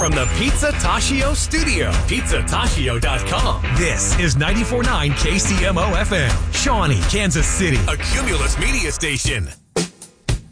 from the Pizza Tashio studio. PizzaTashio.com. This is 94.9 KCMO FM, Shawnee, Kansas City, a Cumulus media station.